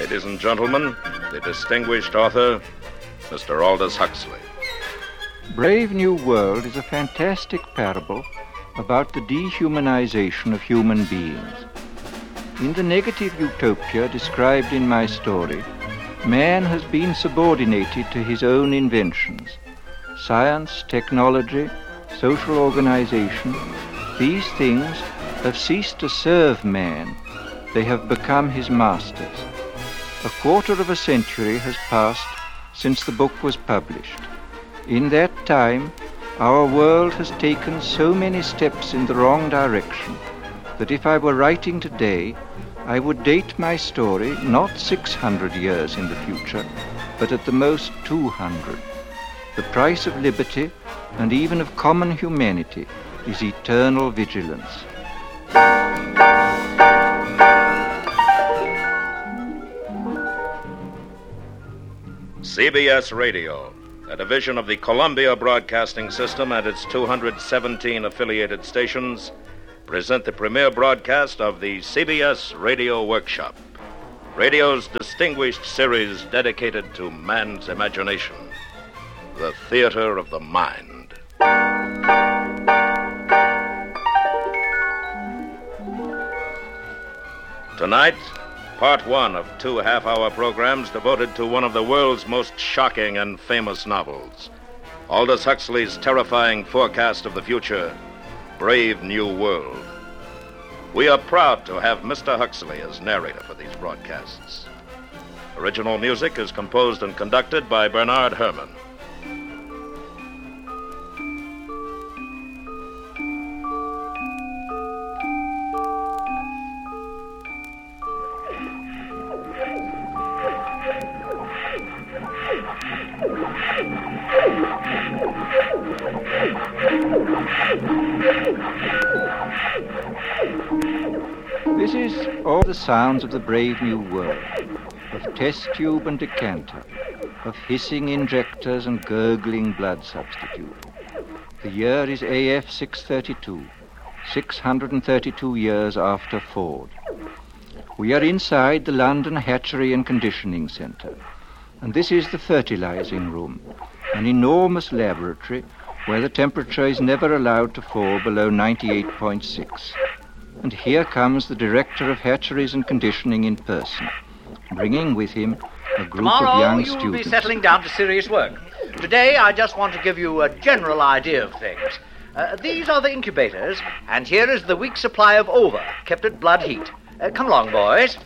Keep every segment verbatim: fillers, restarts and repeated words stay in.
Ladies and gentlemen, the distinguished author, Mister Aldous Huxley. Brave New World is a fantastic parable about the dehumanization of human beings. In the negative utopia described in my story, man has been subordinated to his own inventions. Science, technology, social organization, these things have ceased to serve man. They have become his masters. A quarter of a century has passed since the book was published. In that time, our world has taken so many steps in the wrong direction that if I were writing today, I would date my story not six hundred years in the future, but at the most two hundred. The price of liberty, and even of common humanity, is eternal vigilance. C B S Radio, a division of the Columbia Broadcasting System and its two hundred seventeen affiliated stations, present the premiere broadcast of the C B S Radio Workshop, radio's distinguished series dedicated to man's imagination, the theater of the mind. Tonight, part one of two half-hour programs devoted to one of the world's most shocking and famous novels, Aldous Huxley's terrifying forecast of the future, Brave New World. We are proud to have Mister Huxley as narrator for these broadcasts. Original music is composed and conducted by Bernard Herrmann. This is all the sounds of the Brave New World, of test tube and decanter, of hissing injectors and gurgling blood substitute. The year is A F six thirty-two, six hundred thirty-two years after Ford. We are inside the London Hatchery and Conditioning Center, and this is the fertilizing room, an enormous laboratory where the temperature is never allowed to fall below ninety-eight point six. And here comes the director of hatcheries and conditioning in person, bringing with him a group Tomorrow of young you students. will be settling down to serious work. Today I just want to give you a general idea of things. Uh, these are the incubators, and here is the week's supply of ova, kept at blood heat. Uh, come along, boys.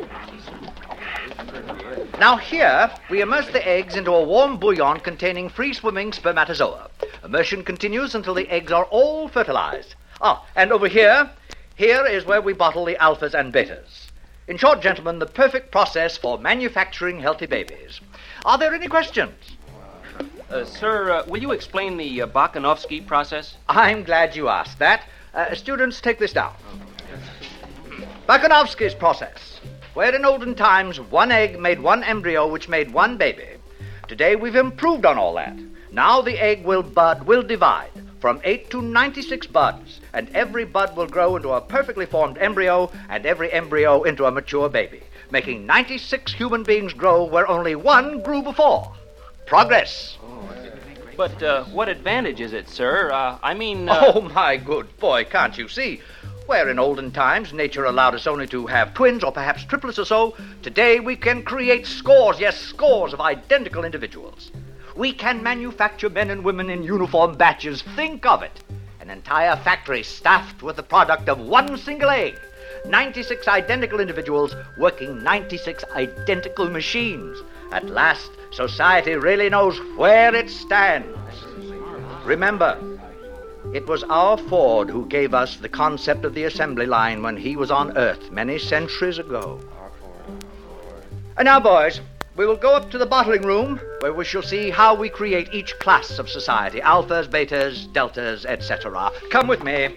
Now here, we immerse the eggs into a warm bouillon containing free-swimming spermatozoa. Immersion continues until the eggs are all fertilized. Ah, and over here, here is where we bottle the alphas and betas. In short, gentlemen, the perfect process for manufacturing healthy babies. Are there any questions? Uh, sir, uh, will you explain the uh, Bakanovsky process? I'm glad you asked that. Uh, students, take this down. Bakanovsky's process, where in olden times one egg made one embryo which made one baby. Today we've improved on all that. Now the egg will bud, will divide from eight to ninety-six buds, and every bud will grow into a perfectly formed embryo, and every embryo into a mature baby, making ninety-six human beings grow where only one grew before. Progress. But uh, what advantage is it, sir? Uh, I mean... Uh... Oh, my good boy, can't you see? Where in olden times nature allowed us only to have twins or perhaps triplets or so, today we can create scores, yes, scores of identical individuals. We can manufacture men and women in uniform batches. Think of it. An entire factory staffed with the product of one single egg. ninety-six identical individuals working ninety-six identical machines. At last, society really knows where it stands. Remember, it was our Ford who gave us the concept of the assembly line when he was on Earth many centuries ago. And now, boys, we will go up to the bottling room where we shall see how we create each class of society, alphas, betas, deltas, et cetera. Come with me.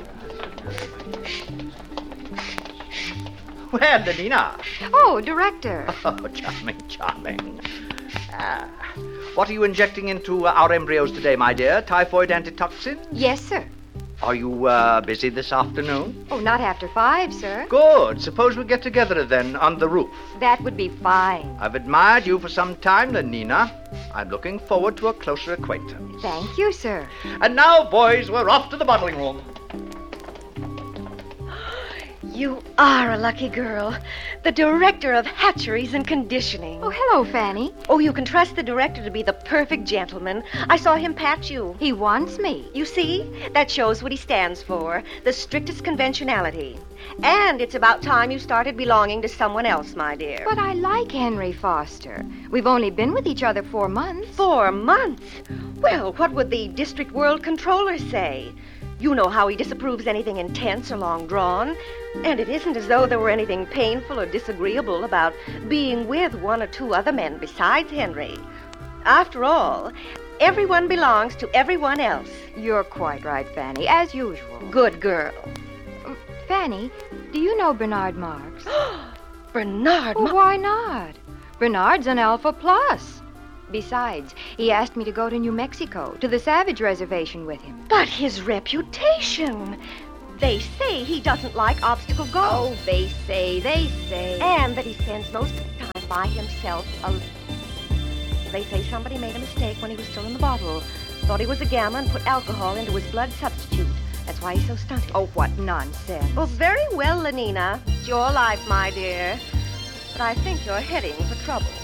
Well, Danina. Oh, Director. Oh, charming, charming. Ah, what are you injecting into our embryos today, my dear? Typhoid antitoxin? Yes, sir. Are you uh, busy this afternoon? Oh, not after five, sir. Good. Suppose we get together then on the roof. That would be fine. I've admired you for some time, Lenina. I'm looking forward to a closer acquaintance. Thank you, sir. And now, boys, we're off to the bottling room. You are a lucky girl. The director of hatcheries and conditioning. Oh, hello, Fanny. Oh, you can trust the director to be the perfect gentleman. I saw him pat you. He wants me. You see? That shows what he stands for. The strictest conventionality. And it's about time you started belonging to someone else, my dear. But I like Henry Foster. We've only been with each other four months. Four months? Well, what would the district world controller say? You know how he disapproves anything intense or long drawn. And it isn't as though there were anything painful or disagreeable about being with one or two other men besides Henry. After all, everyone belongs to everyone else. You're quite right, Fanny, as usual. Good girl. Um, Fanny, do you know Bernard Marx? Bernard Well, Marx? why not? Bernard's an Alpha Plus. Besides, he asked me to go to New Mexico, to the Savage Reservation with him. But his reputation. They say he doesn't like obstacle golf. Oh, they say, they say. And that he spends most of the time by himself. Alone. They say somebody made a mistake when he was still in the bottle. Thought he was a gamma and put alcohol into his blood substitute. That's why he's so stunted. Oh, what nonsense. Well, very well, Lenina. It's your life, my dear. But I think you're heading for trouble.